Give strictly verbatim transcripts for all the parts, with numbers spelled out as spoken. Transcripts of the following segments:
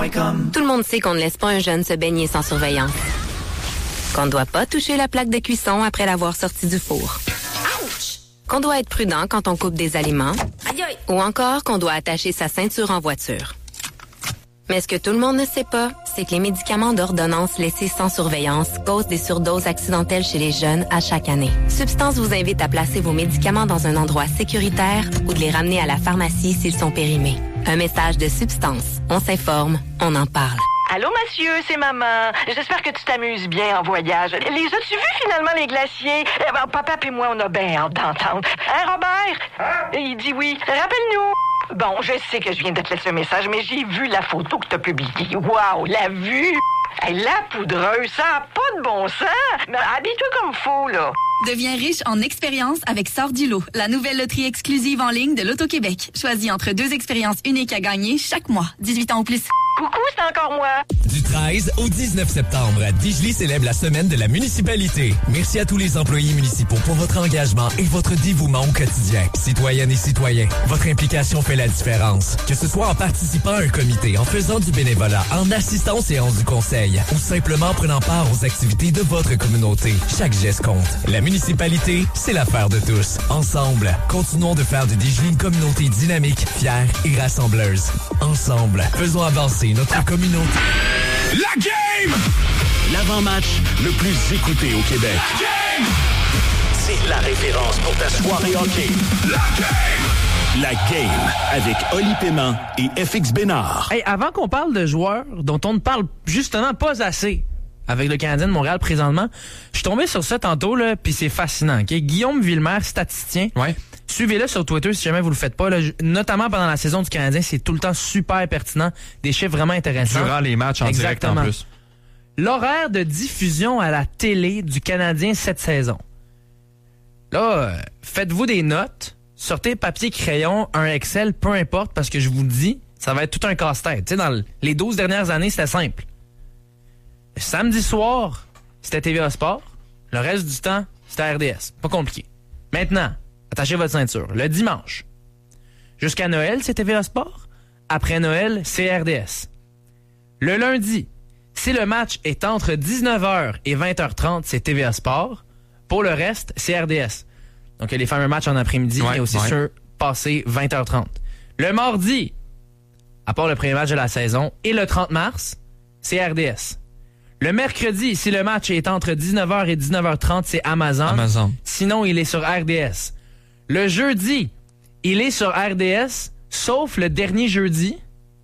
point com. Tout le monde sait qu'on ne laisse pas un jeune se baigner sans surveillance. Qu'on ne doit pas toucher la plaque de cuisson après l'avoir sorti du four. Ouch! Qu'on doit être prudent quand on coupe des aliments. Aïe aïe! Ou encore qu'on doit attacher sa ceinture en voiture. Mais ce que tout le monde ne sait pas, c'est que les médicaments d'ordonnance laissés sans surveillance causent des surdoses accidentelles chez les jeunes à chaque année. Substance vous invite à placer vos médicaments dans un endroit sécuritaire ou de les ramener à la pharmacie s'ils sont périmés. Un message de Substance. On s'informe, on en parle. Allô, monsieur, c'est maman. J'espère que tu t'amuses bien en voyage. Les as-tu vus finalement, les glaciers? Eh ben, papa et moi, on a bien hâte d'entendre. Hein, Robert? Hein? Il dit oui. Rappelle-nous. Bon, je sais que je viens de te laisser un message, mais j'ai vu la photo que t'as publiée. Wow, la vue! Hey, la poudreuse, ça n'a pas de bon sens! Mais habille-toi comme faut, là. Deviens riche en expérience avec Sort-du-Lot, la nouvelle loterie exclusive en ligne de l'Auto-Québec. Choisis entre deux expériences uniques à gagner chaque mois. dix-huit ans ou plus. Coucou, c'est encore moi. Du treize au dix-neuf septembre, Digely célèbre la semaine de la municipalité. Merci à tous les employés municipaux pour votre engagement et votre dévouement au quotidien. Citoyennes et citoyens, votre implication fait la différence. Que ce soit en participant à un comité, en faisant du bénévolat, en assistant aux séances du conseil ou simplement en prenant part aux activités de votre communauté, chaque geste compte. La municipalité, c'est l'affaire de tous. Ensemble, continuons de faire de Digely une communauté dynamique, fière et rassembleuse. Ensemble, faisons avancer notre communauté. La game! L'avant-match le plus écouté au Québec. La game! C'est la référence pour ta soirée hockey. La game! La game avec Oli Paiement et F X Bénard. Hey, avant qu'on parle de joueurs dont on ne parle justement pas assez avec le Canadien de Montréal présentement, je suis tombé sur ça tantôt, là, puis c'est fascinant. Okay? Guillaume Villemer, statisticien. Ouais. Suivez-le sur Twitter si jamais vous le faites pas. Là, notamment pendant la saison du Canadien, c'est tout le temps super pertinent. Des chiffres vraiment intéressants. Durant les matchs en Exactement. direct en plus. L'horaire de diffusion à la télé du Canadien cette saison. Là, euh, faites-vous des notes. Sortez papier, crayon, un Excel, peu importe, parce que je vous dis, ça va être tout un casse-tête. Tu sais, dans les douze dernières années, c'était simple. Le samedi soir, c'était T V A Sport. Le reste du temps, c'était R D S. Pas compliqué. Maintenant, attachez votre ceinture. Le dimanche, jusqu'à Noël, c'est T V A Sport. Après Noël, c'est R D S. Le lundi, si le match est entre dix-neuf heures et vingt heures trente, c'est T V A Sport. Pour le reste, c'est R D S. Donc, il y a les fameux matchs en après-midi, ouais, mais aussi ouais. sur passé vingt heures trente. Le mardi, à part le premier match de la saison, et le trente mars, c'est R D S. Le mercredi, si le match est entre dix-neuf heures et dix-neuf heures trente, c'est Amazon. Amazon. Sinon, il est sur R D S. Le jeudi, il est sur R D S, sauf le dernier jeudi.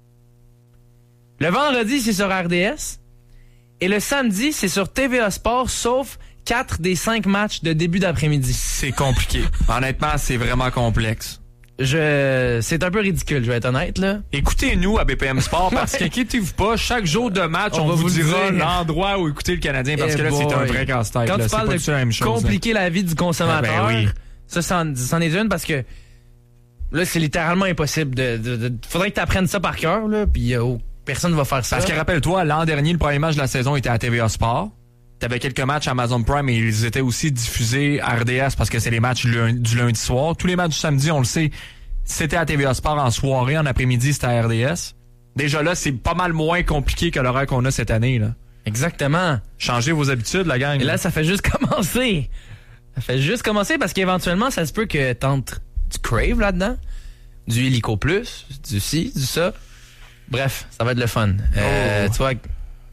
Le vendredi, c'est sur R D S. Et le samedi, c'est sur T V A Sport, sauf quatre des cinq matchs de début d'après-midi. C'est compliqué. Honnêtement, c'est vraiment complexe. Je, c'est un peu ridicule, je vais être honnête, là. Écoutez-nous à B P M Sport parce qu'inquiétez-vous pas, chaque jour de match, on, on vous, vous dira dire. l'endroit où écouter le Canadien parce Eh que là, boy. c'est un vrai casse-tête. Quand là. tu C'est parles pas de du tout la même chose, compliquer la vie du consommateur, Ah ben oui. ça, c'en, c'en est une parce que là, c'est littéralement impossible. De, de, de faudrait que tu apprennes ça par cœur, là, puis euh, personne va faire ça. Parce que rappelle-toi, l'an dernier, le premier match de la saison était à T V A Sport. T'avais quelques matchs Amazon Prime et ils étaient aussi diffusés à R D S parce que c'est les matchs lundi, du lundi soir. Tous les matchs du samedi, on le sait, c'était à T V A Sport en soirée, en après-midi, c'était à R D S. Déjà là, c'est pas mal moins compliqué que l'horaire qu'on a cette année, là. Exactement. Changez vos habitudes, la gang. Et là, ça fait juste commencer. Ça fait juste commencer parce qu'éventuellement, ça se peut que t'entres du Crave là-dedans, du Illico Plus, du ci, du ça. Bref, ça va être le fun. Euh, Oh. Tu vois,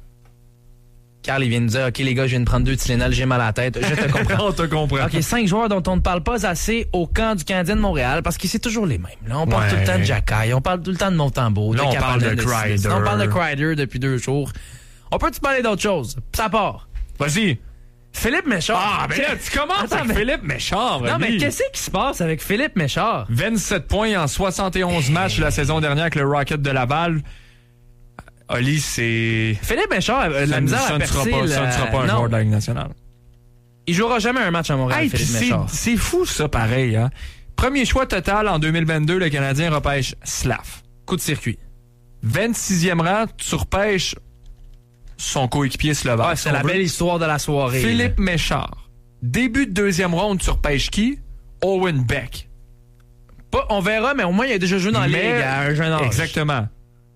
Carl, il vient de dire, OK, les gars, je viens de prendre deux Tylenol, j'ai mal à la tête. Je te comprends. On te comprend. OK, cinq joueurs dont on ne parle pas assez au camp du Canadien de Montréal parce que c'est toujours les mêmes. Là, on parle Ouais. tout le temps de Jacky, on parle tout le temps de Montembeault. Là, on parle de Kreider. On parle de Kreider depuis deux jours. On peut-tu parler d'autre chose? Ça part. Vas-y. Philippe Méchard. Ah, ben là, tu commences Attends, avec mais- Philippe Méchard. Non, mais Oli. qu'est-ce qui se passe avec Philippe Méchard? vingt-sept points en soixante et onze matchs la saison dernière avec le Rocket de Laval. Oli, c'est... Philippe Méchard a de la Ça ne misère ça à ne sera percer pas, ça ne la- sera pas un Non. joueur de la Ligue nationale. Il jouera jamais un match à Montréal, Hey, puis Philippe c'est, Méchard. c'est fou, ça, pareil. Hein? Premier choix total en deux mille vingt-deux, le Canadien repêche Slav. Coup de circuit. vingt-sixième rang, tu repêches son coéquipier slovaque. Ah, c'est si on la veut. belle histoire de la soirée. Philippe Méchard. Début de deuxième ronde, tu repêches qui? Owen Beck. Pas, on verra, mais au moins, il a déjà joué dans la Mais- Ligue à un jeune âge. Exactement.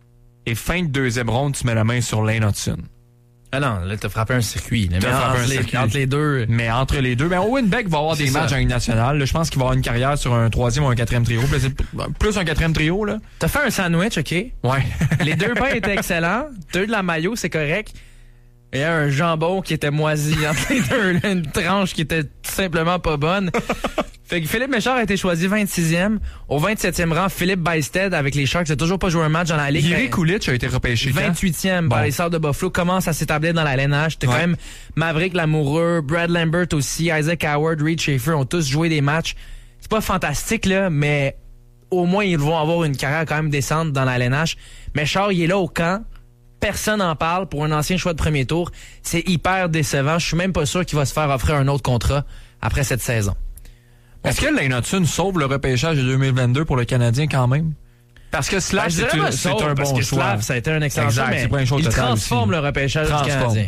Et fin de deuxième ronde, tu mets la main sur Lane Hudson. Ah non, là, t'as frappé un circuit. Là, T'as mais frappé entre, un les, circuit. entre les deux. Mais entre les deux, ben Owen Beck va avoir C'est des ça. matchs en Ligue nationale. Là, je pense qu'il va avoir une carrière sur un troisième ou un quatrième trio. Plus, plus un quatrième trio, là. T'as fait un sandwich, OK? Ouais. Les deux pains étaient excellents. Deux de la mayo, c'est correct. Il y a un jambon qui était moisi entre les deux. Là, une tranche qui était tout simplement pas bonne. Fait que Philippe Méchard a été choisi vingt-sixième. Au vingt-septième rang, Philippe Bysted avec les Sharks n'a toujours pas joué un match dans la Ligue. Yuri Kulich a été repêché quand? vingt-huitième Bon. par les Sabres de Buffalo, commence à s'établir dans la L N H. T'as Ouais. quand même Maverick Lamoureux, Brad Lambert aussi, Isaac Howard, Reed Schaefer ont tous joué des matchs. C'est pas fantastique, là, mais au moins ils vont avoir une carrière quand même décente dans la L N H. Méchard, il est là au camp. Personne n'en parle pour un ancien choix de premier tour. C'est hyper décevant. Je suis même pas sûr qu'il va se faire offrir un autre contrat après cette saison. Est-ce que Lane Hudson sauve le repêchage de deux mille vingt-deux pour le Canadien quand même? Parce que Slav, Ben, je c'est, dirais un- pas c'est sauve, un parce bon que choix. Slav, ça a été un excellent Exact, choix, mais c'est pas un choix il total transforme aussi. le repêchage Transforme. du Canadien.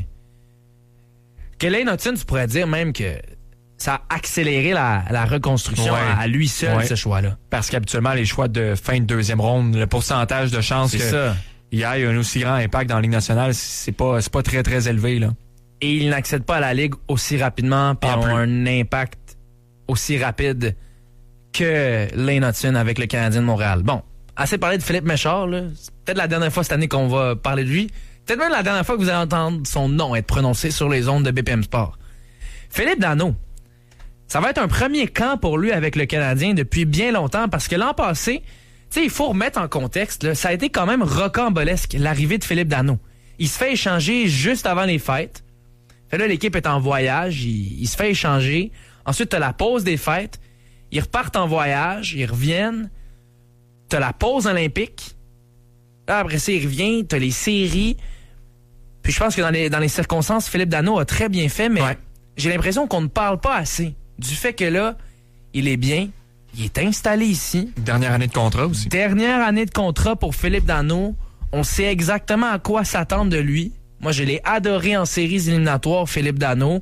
Que Lane Hudson, tu pourrais dire même que ça a accéléré la, la reconstruction Ouais. à, à lui seul, Ouais. ce choix-là. Parce qu'habituellement, les choix de fin de deuxième ronde, le pourcentage de chances C'est que ça. il y ait un aussi grand impact dans la Ligue nationale, c'est pas, c'est pas très, très élevé, là. Et ils n'accèdent pas à la Ligue aussi rapidement puis En ont plus. un impact aussi rapide que Lane Hudson avec le Canadien de Montréal. Bon, assez parlé de Philippe Méchard, là. C'est peut-être la dernière fois cette année qu'on va parler de lui. Peut-être même la dernière fois que vous allez entendre son nom être prononcé sur les ondes de B P M Sport. Philippe Danault. Ça va être un premier camp pour lui avec le Canadien depuis bien longtemps parce que l'an passé, tu sais, il faut remettre en contexte, là, ça a été quand même rocambolesque, l'arrivée de Philippe Danault. Il se fait échanger juste avant les fêtes. Fait là, l'équipe est en voyage, il, il se fait échanger. Ensuite, t'as la pause des fêtes. Ils repartent en voyage, ils reviennent. T'as la pause olympique. Là, après ça, il revient. T'as les séries. Puis je pense que dans les, dans les circonstances, Philippe Danault a très bien fait, mais Ouais. j'ai l'impression qu'on ne parle pas assez du fait que là, il est bien, il est installé ici. Dernière année de contrat aussi. Dernière année de contrat pour Philippe Danault. On sait exactement à quoi s'attendre de lui. Moi, je l'ai adoré en séries éliminatoires, Philippe Danault.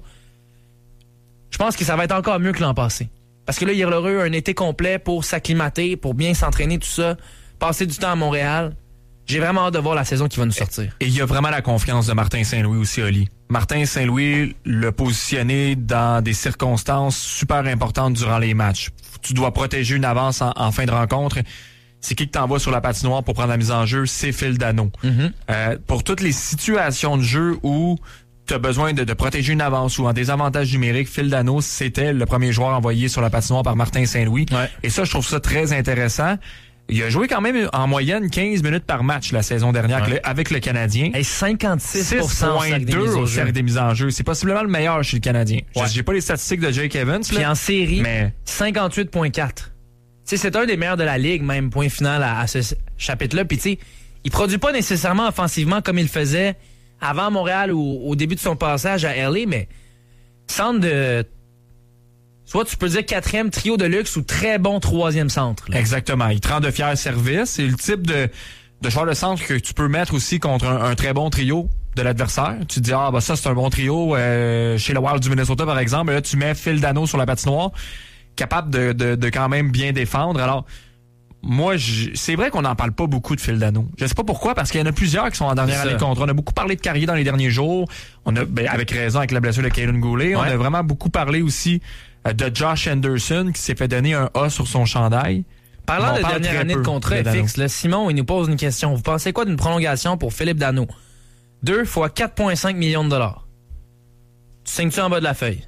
Je pense que ça va être encore mieux que l'an passé. Parce que là, il aura eu un été complet pour s'acclimater, pour bien s'entraîner, tout ça, passer du temps à Montréal. J'ai vraiment hâte de voir la saison qui va nous sortir. Et il y a vraiment la confiance de Martin Saint-Louis aussi, Oli. Martin Saint-Louis l'a positionné dans des circonstances super importantes durant les matchs. Tu dois protéger une avance en, en fin de rencontre. C'est qui que t'envoies sur la patinoire pour prendre la mise en jeu? C'est Phil Danault. Mm-hmm. Euh, pour toutes les situations de jeu où tu as besoin de, de protéger une avance ou en désavantage numérique, Phil Danault, c'était le premier joueur envoyé sur la patinoire par Martin Saint-Louis. Ouais. Et ça, je trouve ça très intéressant. Il a joué quand même en moyenne quinze minutes par match la saison dernière Ouais. avec le Canadien. Hey, cinquante-six pour six cent virgule deux au jeu. cercle des mises en jeu. C'est possiblement le meilleur chez le Canadien. Ouais. J'ai pas les statistiques de Jake Evans, Puis là, en série, mais cinquante-huit virgule quatre. Tu sais, c'est un des meilleurs de la Ligue, même point final à, à ce chapitre-là. Puis tu sais, il produit pas nécessairement offensivement comme il le faisait avant Montréal ou au début de son passage à L A, mais centre de... Soit tu peux dire quatrième trio de luxe ou très bon troisième centre. Là. exactement. Il te rend de fiers services. C'est le type de, de joueur de centre que tu peux mettre aussi contre un, un très bon trio de l'adversaire. Tu te dis, ah, bah ça, c'est un bon trio euh, chez le Wild du Minnesota, par exemple. Et là, tu mets Phil Danault sur la patinoire, capable de, de, de quand même bien défendre. Alors, moi, je- c'est vrai qu'on n'en parle pas beaucoup de Phil Danault. Je sais pas pourquoi, parce qu'il y en a plusieurs qui sont en dernière C'est année ça. de contrat. On a beaucoup parlé de Carrier dans les derniers jours. On a, ben, avec raison, avec la blessure de Caden Goulet. On Ouais. a vraiment beaucoup parlé aussi euh, de Josh Anderson, qui s'est fait donner un A sur son chandail. Parlant On de parle dernière très année de peu contrat de Danault. fixe, là, Simon, il nous pose une question. Vous pensez quoi d'une prolongation pour Philippe Danault? deux fois quatre virgule cinq millions de dollars. Tu signes-tu en bas de la feuille?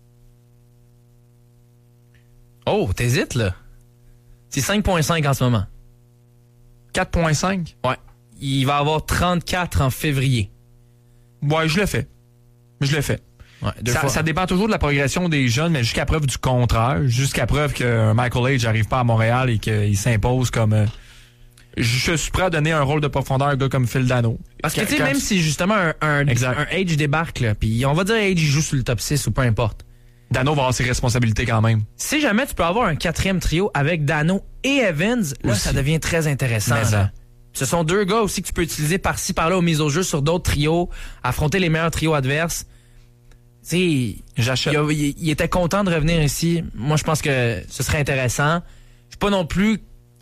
Oh, t'hésites, là? C'est cinq virgule cinq en ce moment. quatre virgule cinq? Ouais. Il va avoir trente-quatre en février. Ouais, je le fais. Je le fais. Ouais, deux Ça, fois. ça dépend toujours de la progression des jeunes, mais jusqu'à preuve du contraire, jusqu'à preuve que Michael Age n'arrive pas à Montréal et qu'il s'impose comme... euh, je suis prêt à donner un rôle de profondeur à un gars comme Phil Danault. Parce que, Quand- tu sais, quand- même si justement un, un, Exact. un Age débarque, là, puis on va dire Age il joue sur le top six ou peu importe. Danault va avoir ses responsabilités quand même. Si jamais tu peux avoir un quatrième trio avec Danault et Evans, là, Aussi. ça devient très intéressant. Mais ça. là. Ce sont deux gars aussi que tu peux utiliser par-ci, par-là aux mises au jeu sur d'autres trios, affronter les meilleurs trios adverses. Tu sais, il, J'achète. a- il- il était content de revenir ici. Moi, je pense que ce serait intéressant. Je suis pas non plus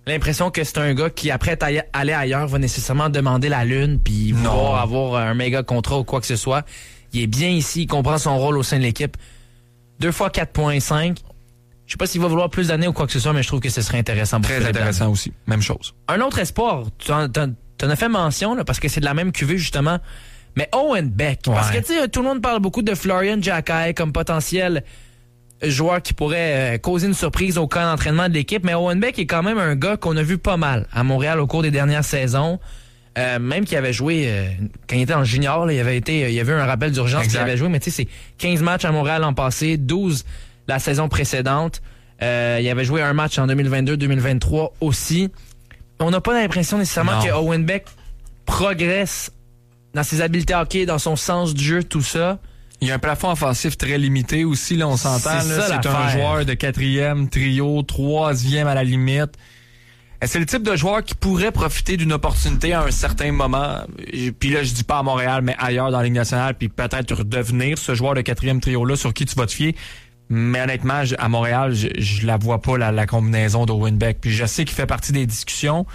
l'impression que c'est un gars qui, après être aille- aller ailleurs, va nécessairement demander la lune puis vouloir avoir un méga contrat ou quoi que ce soit. Il est bien ici, il comprend son rôle au sein de l'équipe. Deux fois quatre virgule cinq. Je sais pas s'il va vouloir plus d'années ou quoi que ce soit, mais je trouve que ce serait intéressant pour Très Philippe intéressant Dano. aussi. Même chose. Un autre espoir, tu en, t'en, t'en as fait mention, là, parce que c'est de la même cuvée, justement. Mais Owen Beck. Ouais. Parce que, tu sais, tout le monde parle beaucoup de Florian Jackai comme potentiel joueur qui pourrait euh, causer une surprise au camp d'entraînement de l'équipe. Mais Owen Beck est quand même un gars qu'on a vu pas mal à Montréal au cours des dernières saisons. Euh, même qu'il avait joué, euh, quand il était en junior, là, il avait été, il y avait eu un rappel d'urgence qu'il avait joué. Mais tu sais, c'est quinze matchs à Montréal l'an passé, douze la saison précédente. Euh, il avait joué un match en deux mille vingt-deux deux mille vingt-trois aussi. On n'a pas l'impression nécessairement Non. que Owen Beck progresse dans ses habiletés hockey, dans son sens du jeu, tout ça. Il y a un plafond offensif très limité aussi, là, on s'entend. C'est là. ça, C'est un l'affaire. joueur de quatrième, trio, troisième à la limite. Et c'est le type de joueur qui pourrait profiter d'une opportunité à un certain moment. Et puis là, je dis pas à Montréal, mais ailleurs dans la Ligue nationale, puis peut-être redevenir ce joueur de quatrième trio-là sur qui tu vas te fier. Mais honnêtement, je- à Montréal, je, je la vois pas, la, la combinaison d'Owen Beck. Puis je sais qu'il fait partie des discussions.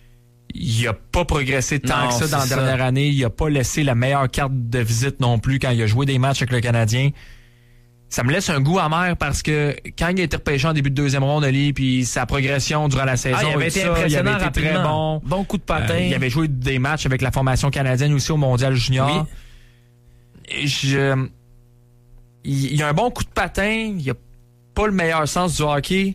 Il a pas progressé tant Non, que ça c'est dans la ça. dernière année. Il a pas laissé la meilleure carte de visite non plus quand il a joué des matchs avec le Canadien. Ça me laisse un goût amer parce que quand il a été repêché en début de deuxième ronde, Ali, puis sa progression durant la saison, Ah, il avait et été tout ça, il impressionnant avait été très rapidement. bon. Bon coup de patin. Euh, il avait joué des matchs avec la formation canadienne aussi au Mondial Junior. Et Je, il, il a un bon coup de patin, il a pas le meilleur sens du hockey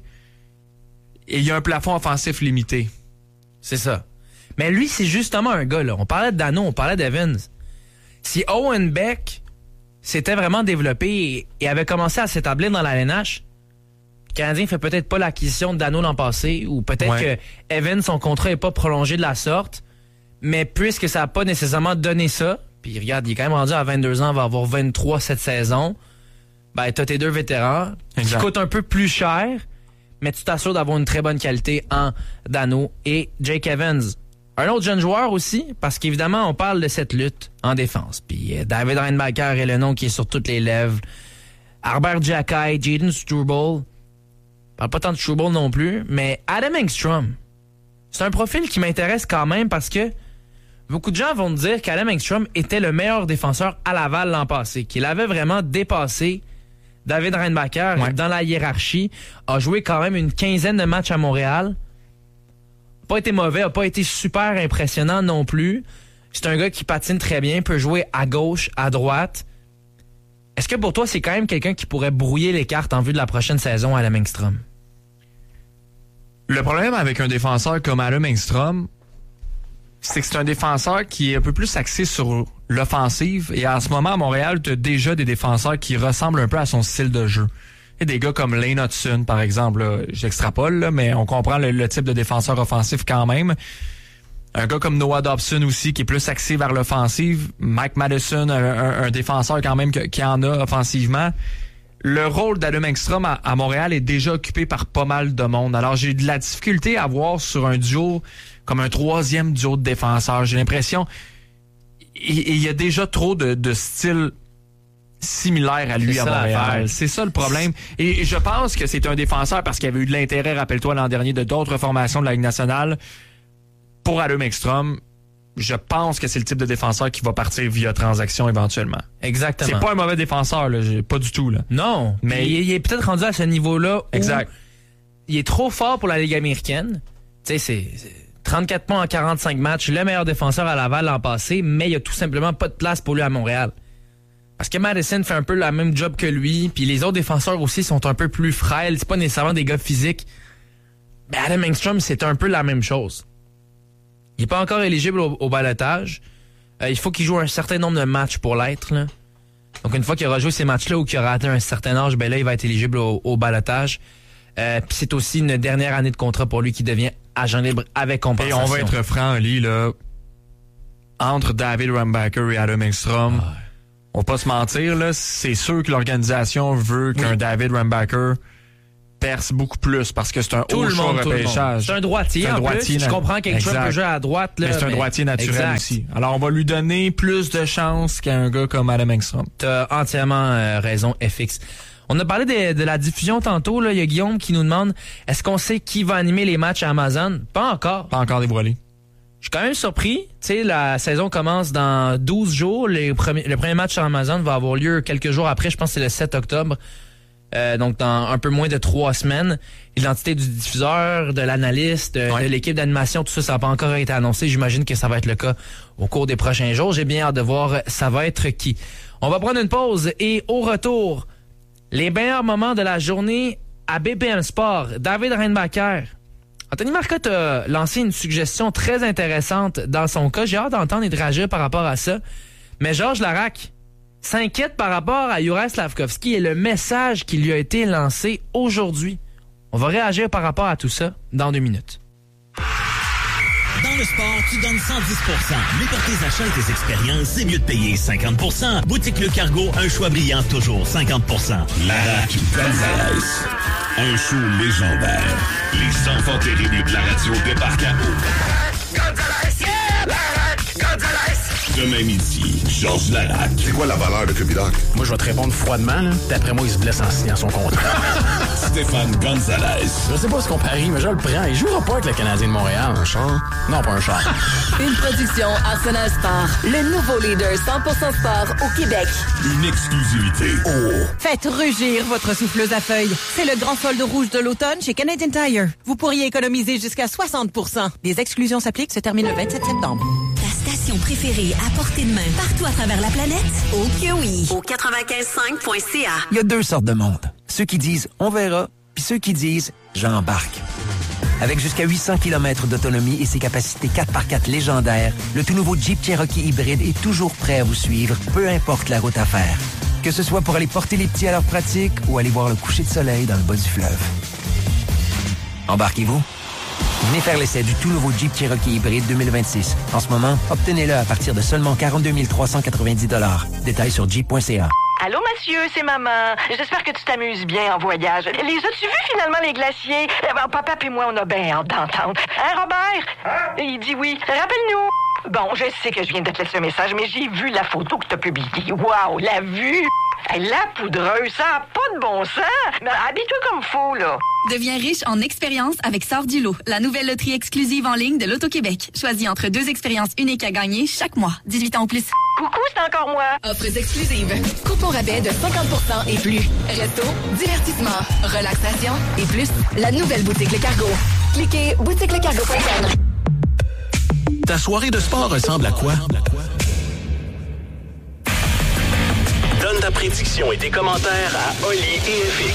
et il a un plafond offensif limité. C'est ça. Mais lui, c'est justement un gars, là. On parlait de Dano, on parlait d'Evans. Si Owen Beck s'était vraiment développé et, et avait commencé à s'établir dans la L N H, le Canadien fait peut-être pas l'acquisition de Dano l'an passé, ou peut-être Ouais. que Evans, son contrat est pas prolongé de la sorte, mais puisque ça a pas nécessairement donné ça, puis regarde, il est quand même rendu à vingt-deux ans, il va avoir vingt-trois cette saison, ben t'as tes deux vétérans, Exact. qui coûtent un peu plus cher, mais tu t'assures d'avoir une très bonne qualité en Dano et Jake Evans. Un autre jeune joueur aussi, parce qu'évidemment, on parle de cette lutte en défense. Puis euh, David Reinbacher est le nom qui est sur toutes les lèvres. Harbert Jackai, Jaden Struble. Parle pas tant de Struble non plus, mais Adam Engstrom. C'est un profil qui m'intéresse quand même parce que beaucoup de gens vont me dire qu'Adam Engstrom était le meilleur défenseur à Laval l'an passé, qu'il avait vraiment dépassé David Reinbacher Ouais. dans la hiérarchie, a joué quand même une quinzaine de matchs à Montréal. Pas été mauvais, a pas été super impressionnant non plus. C'est un gars qui patine très bien, peut jouer à gauche, à droite. Est-ce que pour toi, c'est quand même quelqu'un qui pourrait brouiller les cartes en vue de la prochaine saison à Adam Engstrom? Le problème avec un défenseur comme Adam Engstrom, c'est que c'est un défenseur qui est un peu plus axé sur l'offensive. Et en ce moment, à Montréal, tu as déjà des défenseurs qui ressemblent un peu à son style de jeu. Il y a des gars comme Lane Hudson, par exemple. Là, j'extrapole, là, mais on comprend le, le type de défenseur offensif quand même. Un gars comme Noah Dobson aussi, qui est plus axé vers l'offensive. Mike Madison, un, un, un défenseur quand même que, qui en a offensivement. Le rôle d'Adam Engstrom à, à Montréal est déjà occupé par pas mal de monde. Alors, j'ai de la difficulté à voir sur un duo comme un troisième duo de défenseurs. J'ai l'impression il y a déjà trop de, de styles similaires à lui C'est à ça, Montréal. l'affaire. C'est ça le problème. Et je pense que c'est un défenseur parce qu'il y avait eu de l'intérêt, rappelle-toi, l'an dernier, de d'autres formations de la Ligue nationale. Pour Adam Engstrom, je pense que c'est le type de défenseur qui va partir via transaction éventuellement. Exactement. C'est pas un mauvais défenseur, là, j'ai- pas du tout. Là. Non, Mais- mais il, il est peut-être rendu à ce niveau-là où Exact. il est trop fort pour la Ligue américaine. Tu sais, c'est c'est trente-quatre points en quarante-cinq matchs, le meilleur défenseur à Laval l'an passé, mais il y a tout simplement pas de place pour lui à Montréal. Parce que Madison fait un peu la même job que lui, puis les autres défenseurs aussi sont un peu plus frêles, c'est pas nécessairement des gars physiques. Mais Adam Engstrom, c'est un peu la même chose. Il est pas encore éligible au, au balotage. Euh, il faut qu'il joue un certain nombre de matchs pour l'être, là. Donc, une fois qu'il aura joué ces matchs-là ou qu'il aura atteint un certain âge, ben là, il va être éligible au, au balotage. Euh, Puis c'est aussi une dernière année de contrat pour lui qui devient agent libre avec Et compensation. on va être franc, Oli, là. Entre David Reinbacher et Adam Engstrom, Ah. on va pas se mentir, là. C'est sûr que l'organisation veut qu'un Oui. David Reinbacher perce beaucoup plus parce que c'est un Tout haut le choix monde, tout le monde. repêchage. C'est un droitier, C'est un en droitier, plus. Je na- comprends qu'Engstrom Exact. peut jouer à droite, là. Mais c'est un droitier naturel exact. aussi. Alors, on va lui donner plus de chances qu'à un gars comme Adam Engstrom. T'as entièrement euh, raison, F X. On a parlé de, de la diffusion tantôt. Là. Il y a Guillaume qui nous demande, est-ce qu'on sait qui va animer les matchs à Amazon? Pas encore. Pas encore dévoilé. Je suis quand même surpris. Tu sais, la saison commence dans douze jours. Les premiers, le premier match sur Amazon va avoir lieu quelques jours après. Je pense que c'est le sept octobre. Euh, donc, dans un peu moins de trois semaines. L'identité du diffuseur, de l'analyste, de, ouais. de l'équipe d'animation, tout ça, ça n'a pas encore été annoncé. J'imagine que ça va être le cas au cours des prochains jours. J'ai bien hâte de voir ça va être qui. On va prendre une pause et au retour, les meilleurs moments de la journée à B P M Sport. David Reinbacher. Anthony Marcotte a lancé une suggestion très intéressante dans son cas. J'ai hâte d'entendre et de réagir par rapport à ça. Mais Georges Larac s'inquiète par rapport à Juraj Slafkovský et le message qui lui a été lancé aujourd'hui. On va réagir par rapport à tout ça dans deux minutes. Dans le sport, tu donnes cent dix pour cent. Mais pour tes achats et tes expériences, c'est mieux de payer cinquante pour cent. Boutique Le Cargo, un choix brillant, toujours cinquante pour cent. Larac Gonzalez. Un show légendaire. Les enfants terribles de la radio débarquent à eau. Gonzalez, yeah! Larac Gonzalez! Demain midi, Georges Larac. C'est quoi la valeur de Cupidoc? Moi, je vais te répondre froidement, là. D'après moi, il se blesse en signant son contrat. Stéphane Gonzalez. Je sais pas ce qu'on parie, mais je le prends. Il jouera pas avec le Canadien de Montréal. Un char? Non, pas un char. Une production Arsenal Sport. Le nouveau leader cent pour cent sport au Québec. Une exclusivité. Oh! Faites rugir votre souffleuse à feuilles. C'est le grand solde rouge de l'automne chez Canadian Tire. Vous pourriez économiser jusqu'à soixante pour cent. Les exclusions s'appliquent, se terminent le vingt-sept septembre. Ta station préférée à portée de main partout à travers la planète? Oh que oui! Au quatre-vingt-quinze cinq point c a. Il y a deux sortes de monde. Ceux qui disent « on verra », puis ceux qui disent « j'embarque ». Avec jusqu'à huit cents kilomètres d'autonomie et ses capacités quatre par quatre légendaires, le tout nouveau Jeep Cherokee hybride est toujours prêt à vous suivre, peu importe la route à faire. Que ce soit pour aller porter les petits à leur pratique ou aller voir le coucher de soleil dans le bas du fleuve. Embarquez-vous? Venez faire l'essai du tout nouveau Jeep Cherokee hybride deux mille vingt-six. En ce moment, obtenez-le à partir de seulement quarante-deux mille trois cent quatre-vingt-dix dollars. Détails sur jeep point c a. Allô, monsieur, c'est maman. J'espère que tu t'amuses bien en voyage. Les as-tu vus finalement, les glaciers? Eh ben, papa et moi, on a bien hâte d'entendre. Hein, Robert? Hein? Il dit oui. Rappelle-nous. Bon, je sais que je viens de te laisser un message, mais j'ai vu la photo que t'as publiée. Wow, la vue! La poudreuse, ça n'a pas de bon sens. Mais habille-toi comme faut, là. Deviens riche en expérience avec Sort du lot, la nouvelle loterie exclusive en ligne de l'Auto-Québec. Choisis entre deux expériences uniques à gagner chaque mois. dix-huit ans ou plus. Coucou, c'est encore moi. Offres exclusives. Coupons rabais de cinquante pour cent et plus. Resto, divertissement, relaxation et plus. La nouvelle boutique Le Cargo. Cliquez boutique le cargo point com. Ta soirée de sport ressemble à quoi? Donne ta prédiction et tes commentaires à Oli et F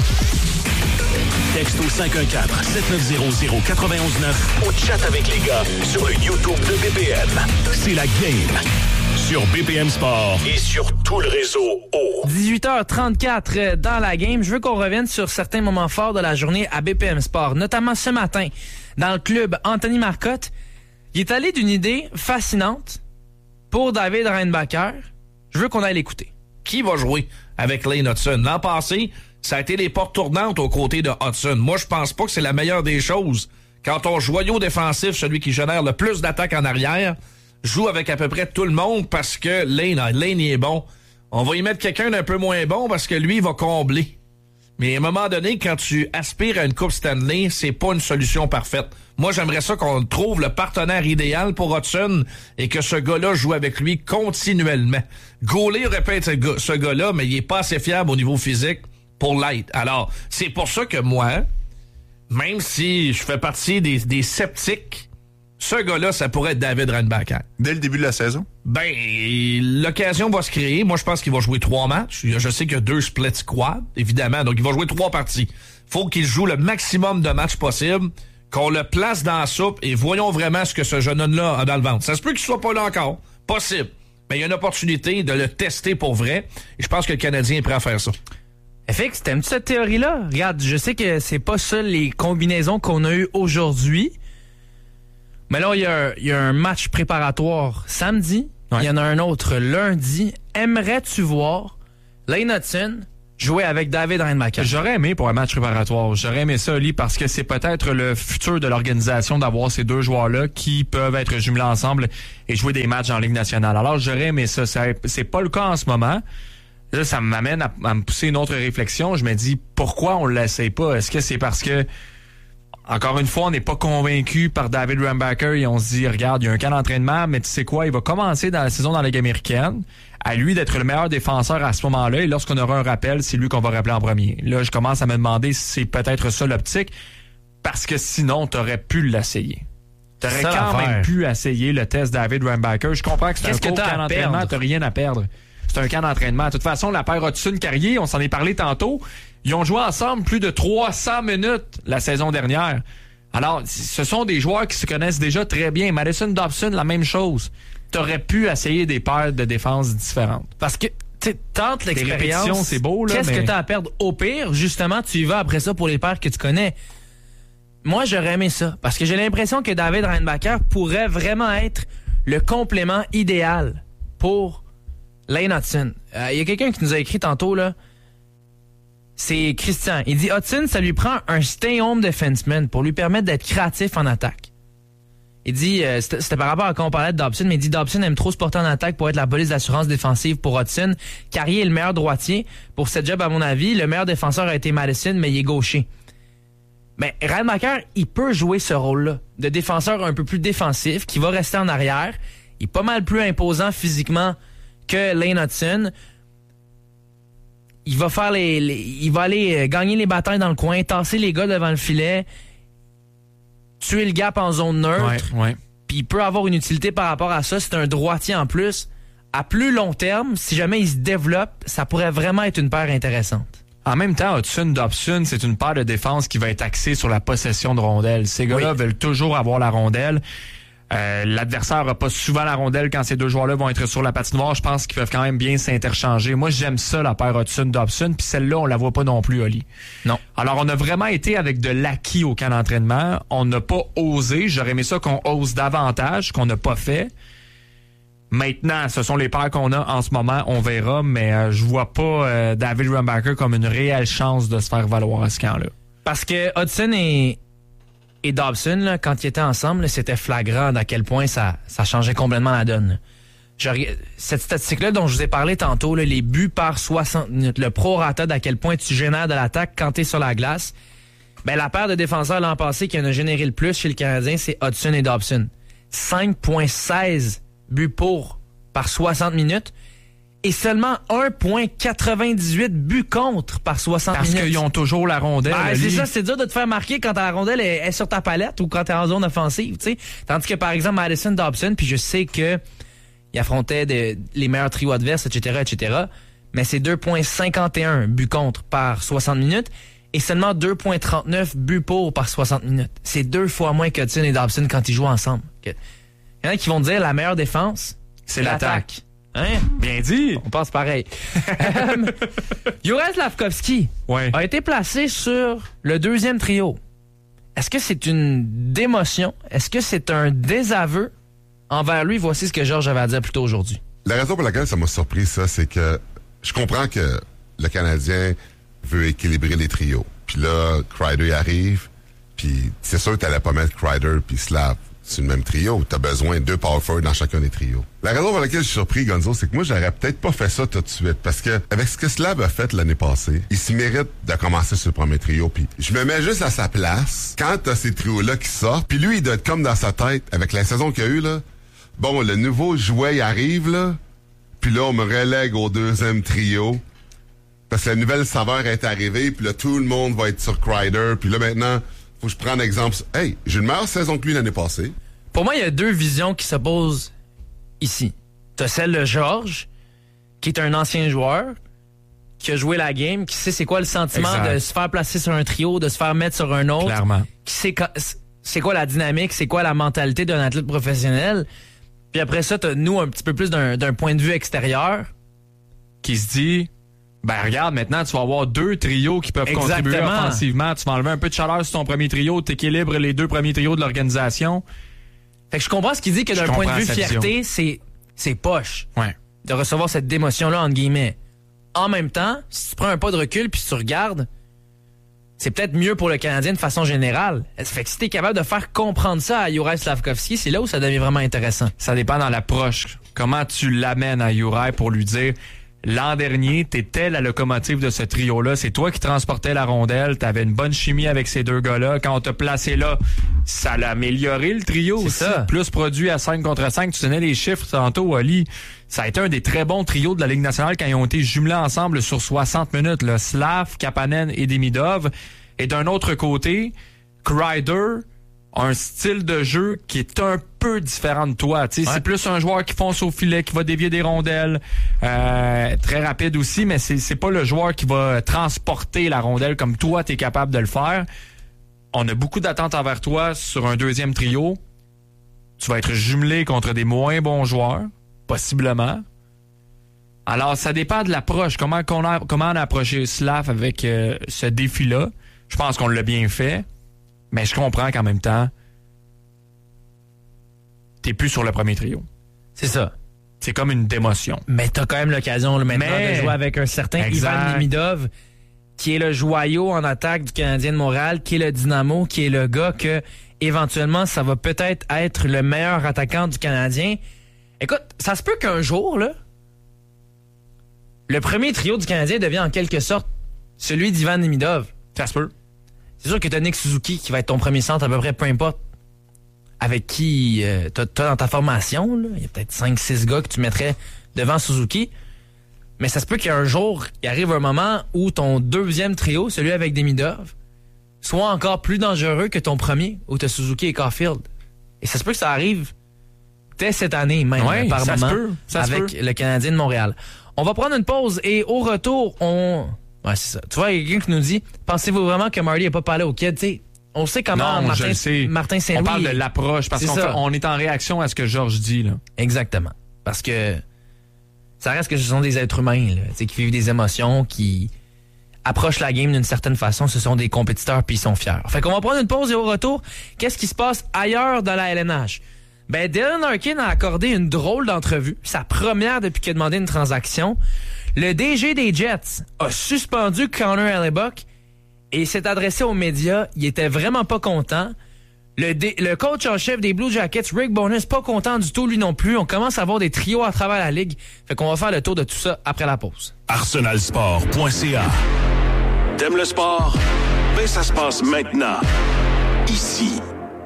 X. Texte au cinq un quatre, sept neuf zéro, zéro neuf un neuf. Ou chat avec les gars sur le YouTube de B P M. C'est la game sur B P M Sport et sur tout le réseau O. dix-huit heures trente-quatre dans la game. Je veux qu'on revienne sur certains moments forts de la journée à B P M Sport, notamment ce matin dans le club Anthony Marcotte. Il est allé d'une idée fascinante pour David Reinbacher. Je veux qu'on aille l'écouter. Qui va jouer avec Lane Hudson? L'an passé, ça a été les portes tournantes aux côtés de Hudson. Moi, je pense pas que c'est la meilleure des choses. Quand ton joyau défensif, celui qui génère le plus d'attaques en arrière, joue avec à peu près tout le monde parce que Lane, Lane il est bon. On va y mettre quelqu'un d'un peu moins bon parce que lui, il va combler. Mais à un moment donné, quand tu aspires à une Coupe Stanley, c'est pas une solution parfaite. Moi, j'aimerais ça qu'on trouve le partenaire idéal pour Hudson et que ce gars-là joue avec lui continuellement. Gaulet aurait pu être ce, gars, ce gars-là, mais il est pas assez fiable au niveau physique pour l'être. Alors, c'est pour ça que moi, même si je fais partie des, des sceptiques, ce gars-là, ça pourrait être David Reinbacher. Dès le début de la saison? Ben, l'occasion va se créer. Moi, je pense qu'il va jouer trois matchs. Je sais qu'il y a deux split squads, évidemment. Donc, il va jouer trois parties. Faut qu'il joue le maximum de matchs possible, qu'on le place dans la soupe et voyons vraiment ce que ce jeune homme-là a dans le ventre. Ça se peut qu'il soit pas là encore. Possible. Mais il y a une opportunité de le tester pour vrai. Et je pense que le Canadien est prêt à faire ça. F X, t'aimes-tu cette théorie-là? Regarde, je sais que c'est pas ça les combinaisons qu'on a eues aujourd'hui. Mais là, il y, y, y a un match préparatoire samedi. Il ouais. y en a un autre lundi. Aimerais-tu voir Lane Hudson jouer avec David Reinbacher? J'aurais aimé pour un match préparatoire. J'aurais aimé ça, Oli, parce que c'est peut-être le futur de l'organisation d'avoir ces deux joueurs-là qui peuvent être jumelés ensemble et jouer des matchs en Ligue nationale. Alors, j'aurais aimé ça. C'est pas le cas en ce moment. Là, ça m'amène à, à me pousser une autre réflexion. Je me dis, pourquoi on ne l'essaye pas? Est-ce que c'est parce que, encore une fois, on n'est pas convaincu par David Rambacker et on se dit, regarde, il y a un camp d'entraînement, mais tu sais quoi, il va commencer dans la saison dans la Ligue américaine. À lui d'être le meilleur défenseur à ce moment-là. Et lorsqu'on aura un rappel, c'est lui qu'on va rappeler en premier. Là, je commence à me demander si c'est peut-être ça l'optique. Parce que sinon, t'aurais pu l'essayer. T'aurais ça quand l'affaire. même pu essayer le test David Rambacker. Je comprends que c'est Qu'est-ce un que court t'as camp à d'entraînement. perdre? T'as rien à perdre. C'est un camp d'entraînement. De toute façon, la paire Hudson-Carrier, on s'en est parlé tantôt, ils ont joué ensemble plus de trois cents minutes la saison dernière. Alors, ce sont des joueurs qui se connaissent déjà très bien. Madison Dobson, la même chose. T'aurais pu essayer des paires de défense différentes. Parce que, tu sais, tente Des l'expérience. répétitions, c'est beau, là, Qu'est-ce mais- que t'as à perdre? Au pire, justement, tu y vas après ça pour les paires que tu connais. Moi, j'aurais aimé ça. Parce que j'ai l'impression que David Reinbacher pourrait vraiment être le complément idéal pour Lane Hudson. Il euh, y a quelqu'un qui nous a écrit tantôt, là. C'est Christian. Il dit, Hudson, ça lui prend un stay-home defenseman pour lui permettre d'être créatif en attaque. Il dit, euh, c'était c'était par rapport à quand on parlait de Dobson, mais il dit Dobson aime trop se porter en attaque pour être la police d'assurance défensive pour Hudson. Carrier est le meilleur droitier. Pour cette job, à mon avis, le meilleur défenseur a été Madison, mais il est gaucher. Mais Reinbacher, il peut jouer ce rôle-là, de défenseur un peu plus défensif, qui va rester en arrière. Il est pas mal plus imposant physiquement que Lane Hudson. Il va faire les, les il va aller euh, gagner les batailles dans le coin, tasser les gars devant le filet, tuer le gap en zone neutre. Ouais, ouais. Puis il peut avoir une utilité par rapport à ça. C'est un droitier en plus. À plus long terme, si jamais il se développe, ça pourrait vraiment être une paire intéressante. En même temps, Hudson-Dobson, c'est une paire de défense qui va être axée sur la possession de rondelles. Ces gars-là Oui. veulent toujours avoir la rondelle. Euh, l'adversaire n'a pas souvent la rondelle quand ces deux joueurs-là vont être sur la patinoire. Je pense qu'ils peuvent quand même bien s'interchanger. Moi, j'aime ça, la paire Hudson-Dobson. Puis celle-là, on la voit pas non plus, Oli. Non. Alors, on a vraiment été avec de l'acquis au camp d'entraînement. On n'a pas osé. J'aurais aimé ça qu'on ose davantage, qu'on n'a pas fait. Maintenant, ce sont les paires qu'on a en ce moment. On verra, mais euh, je vois pas euh, David Rambacher comme une réelle chance de se faire valoir à ce camp-là. Parce que Hudson et, et Dobson, là, quand ils étaient ensemble, là, c'était flagrant d'à quel point ça, ça changeait complètement la donne. Je, cette statistique-là dont je vous ai parlé tantôt, là, les buts par soixante minutes, le prorata d'à quel point tu génères de l'attaque quand tu es sur la glace, ben, la paire de défenseurs l'an passé qui en a généré le plus chez le Canadien, c'est Hudson et Dobson. cinq virgule seize buts pour par soixante minutes et seulement un virgule quatre-vingt-dix-huit buts contre par soixante Parce minutes. qu'ils ont toujours la rondelle. Ben, Oli. c'est ça, c'est dur de te faire marquer quand la rondelle est, est sur ta palette ou quand t'es en zone offensive, tu sais. Tandis que, par exemple, Madison Dobson, puis je sais que il affrontait de- les meilleurs trios adverses, et cetera, et cetera, mais c'est deux virgule cinquante et un buts contre par soixante minutes et seulement deux virgule trente-neuf buts pour par soixante minutes. C'est deux fois moins qu'Hudson et Dobson quand ils jouent ensemble. Il y en a qui vont dire la meilleure défense, C'est l'attaque. Hein? Bien dit. On pense pareil. Euh, Juraj Slavkovski Ouais. a été placé sur le deuxième trio. Est-ce que c'est une démotion? Est-ce que c'est un désaveu envers lui? Voici ce que Georges avait à dire plus tôt aujourd'hui. La raison pour laquelle ça m'a surpris, ça, c'est que je comprends que le Canadien veut équilibrer les trios. Puis là, Kreider arrive, puis c'est sûr que t'allais pas mettre Kreider puis Slav sur le même trio. T'as besoin de deux power forward dans chacun des trios. La raison pour laquelle je suis surpris, Gonzo, c'est que moi, j'aurais peut-être pas fait ça tout de suite. Parce que avec ce que Slav a fait l'année passée, il se mérite de commencer sur le premier trio. Puis je me mets juste à sa place quand t'as ces trios-là qui sortent. Puis lui, il doit être comme dans sa tête, avec la saison qu'il a eue, là. Bon, le nouveau jouet, il arrive, là. Puis là, on me relègue au deuxième trio. Parce que la nouvelle saveur est arrivée. Puis là, tout le monde va être sur Kreider. Puis là, maintenant, faut que je prenne exemple. Hey, j'ai une meilleure saison que lui l'année passée. Pour moi, il y a deux visions qui s'opposent ici. T'as celle de Georges, qui est un ancien joueur, qui a joué la game, qui sait c'est quoi le sentiment Exact. de se faire placer sur un trio, de se faire mettre sur un autre. Clairement. Qui sait ca- c'est quoi la dynamique, c'est quoi la mentalité d'un athlète professionnel. Puis après ça, t'as nous un petit peu plus d'un d'un point de vue extérieur. Qui se dit, ben regarde, maintenant, tu vas avoir deux trios qui peuvent contribuer Exactement. offensivement. Tu vas enlever un peu de chaleur sur ton premier trio, t'équilibres les deux premiers trios de l'organisation. Fait que je comprends ce qu'il dit que Je d'un point de comprends vue sa fierté, c'est c'est poche Ouais. de recevoir cette démotion-là, entre guillemets. En même temps, si tu prends un pas de recul puis tu regardes, c'est peut-être mieux pour le Canadien de façon générale. Fait que si t'es capable de faire comprendre ça à Juraj Slavkovski, c'est là où ça devient vraiment intéressant. Ça dépend dans l'approche. Comment tu l'amènes à Uri pour lui dire, L'an dernier, t'étais la locomotive de ce trio-là. C'est toi qui transportais la rondelle. T'avais une bonne chimie avec ces deux gars-là. Quand on t'a placé là, ça l'a amélioré le trio C'est aussi. ça. Plus produit à cinq contre cinq. Tu tenais les chiffres tantôt, Oli. Ça a été un des très bons trios de la Ligue nationale quand ils ont été jumelés ensemble sur soixante minutes. Là. Slav, Kapanen et Demidov. Et d'un autre côté, Kreider a un style de jeu qui est un peu différent de toi. Ouais. C'est plus un joueur qui fonce au filet, qui va dévier des rondelles. Euh, très rapide aussi, mais c'est, c'est pas le joueur qui va transporter la rondelle comme toi, tu es capable de le faire. On a beaucoup d'attentes envers toi sur un deuxième trio. Tu vas être jumelé contre des moins bons joueurs, possiblement. Alors, ça dépend de l'approche. Comment, qu'on a, comment on a approché Slav avec euh, ce défi-là. Je pense qu'on l'a bien fait. Mais je comprends qu'en même temps, t'es plus sur le premier trio. C'est ça. C'est comme une démotion. Mais t'as quand même l'occasion là, maintenant Mais... de jouer avec un certain exact. Ivan Demidov, qui est le joyau en attaque du Canadien de Montréal, qui est le dynamo, qui est le gars que, éventuellement, ça va peut-être être le meilleur attaquant du Canadien. Écoute, ça se peut qu'un jour, là, le premier trio du Canadien devient en quelque sorte celui d'Ivan Demidov. Ça se peut. C'est sûr que t'as Nick Suzuki qui va être ton premier centre à peu près, peu importe avec qui euh, t'as, t'as dans ta formation. Là. Il y a peut-être cinq six gars que tu mettrais devant Suzuki. Mais ça se peut qu'un jour, il arrive un moment où ton deuxième trio, celui avec Demidov, soit encore plus dangereux que ton premier, où t'as Suzuki et Caulfield. Et ça se peut que ça arrive dès cette année même, ouais, par ça moment, se peut, ça avec se peut. le Canadien de Montréal. On va prendre une pause et au retour, on... Ouais, c'est ça. Tu vois, il y a quelqu'un qui nous dit, pensez-vous vraiment que Marty n'a pas parlé au kid? Tu sais, on sait comment non, Martin, je le sais. Martin Saint-Louis... On parle de l'approche, parce c'est qu'on ça. fait, on est en réaction à ce que Georges dit. Là. Exactement. Parce que ça reste que ce sont des êtres humains là, tu sais, qui vivent des émotions, qui approchent la game d'une certaine façon. Ce sont des compétiteurs puis ils sont fiers. Fait qu'on va prendre une pause et au retour, qu'est-ce qui se passe ailleurs dans la L N H? Ben, Dylan Larkin a accordé une drôle d'entrevue, sa première depuis qu'il a demandé une transaction. Le D G des Jets a suspendu Connor Hellebuck et s'est adressé aux médias. Il était vraiment pas content. Le, D- le coach en chef des Blue Jackets, Rick Bowness, pas content du tout, lui non plus. On commence à avoir des trios à travers la ligue. Fait qu'on va faire le tour de tout ça après la pause. arsenal sport point c a. T'aimes le sport? Ben, ça se passe maintenant. Ici.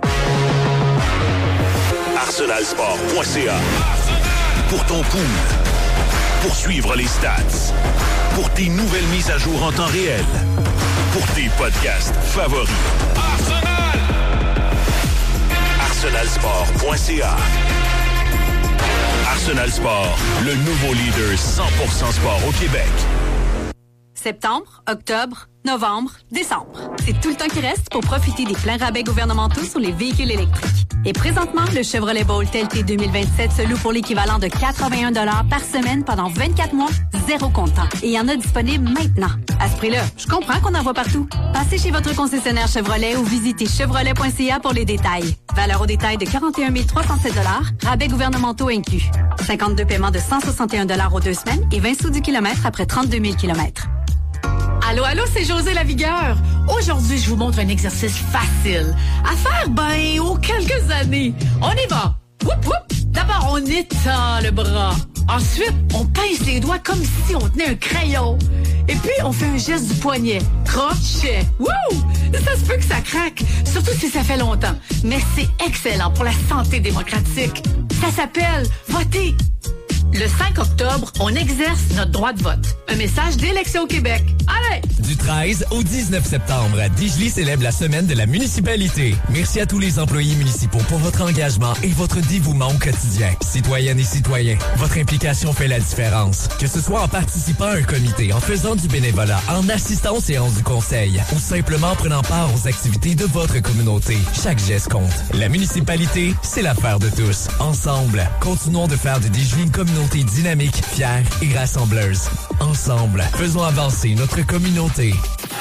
arsenal sport point c a. Pour ton pool. Pour suivre les stats. Pour tes nouvelles mises à jour en temps réel. Pour tes podcasts favoris. Arsenal! arsenal sport point c a. Arsenal Sport, le nouveau leader cent pour cent sport au Québec. Septembre, octobre, novembre, décembre. C'est tout le temps qui reste pour profiter des pleins rabais gouvernementaux sur les véhicules électriques. Et présentement, le Chevrolet Bolt L T deux mille vingt-sept se loue pour l'équivalent de quatre-vingt-un dollars par semaine pendant vingt-quatre mois, zéro comptant. Et il y en a disponible maintenant. À ce prix-là, je comprends qu'on en voit partout. Passez chez votre concessionnaire Chevrolet ou visitez chevrolet point c a pour les détails. Valeur au détail de quarante et un mille trois cent sept dollars, rabais gouvernementaux inclus. cinquante-deux paiements de cent soixante et un dollars aux deux semaines et vingt sous du kilomètre après trente-deux mille kilomètres. Allô, allô, c'est José Lavigueur. Aujourd'hui, je vous montre un exercice facile à faire, ben, aux quelques années. On y va. Whoop, whoop. D'abord, on étend le bras. Ensuite, on pince les doigts comme si on tenait un crayon. Et puis, on fait un geste du poignet. Crochet. Wouh! Ça se peut que ça craque, surtout si ça fait longtemps. Mais c'est excellent pour la santé démocratique. Ça s'appelle voter. Le cinq octobre, on exerce notre droit de vote. Un message d'Élection Québec. Allez! Du treize au dix-neuf septembre, Digely célèbre la semaine de la municipalité. Merci à tous les employés municipaux pour votre engagement et votre dévouement au quotidien. Citoyennes et citoyens, votre implication fait la différence. Que ce soit en participant à un comité, en faisant du bénévolat, en assistant aux séances du conseil ou simplement en prenant part aux activités de votre communauté, chaque geste compte. La municipalité, c'est l'affaire de tous. Ensemble, continuons de faire de Digely une communauté dynamique, fière et rassembleuse. Ensemble, faisons avancer notre communauté.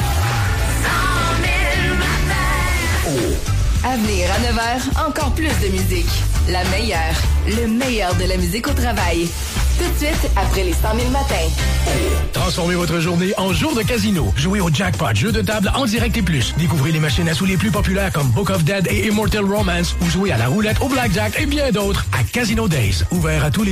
À venir à neuf heures, encore plus de musique. La meilleure, le meilleur de la musique au travail. Tout de suite, après les cent mille matins. Transformez votre journée en jour de casino. Jouez au Jackpot, jeu de table en direct et plus. Découvrez les machines à sous les plus populaires comme Book of Dead et Immortal Romance ou jouez à la roulette, au blackjack et bien d'autres à Casino Days. Ouvert à tous les